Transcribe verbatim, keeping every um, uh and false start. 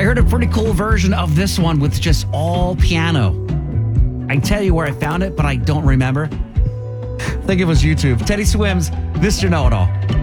I heard a pretty cool version of this one with just all piano. I can tell you where I found it, but I don't remember. I think it was YouTube. Teddy Swims, Mister Know-It-All.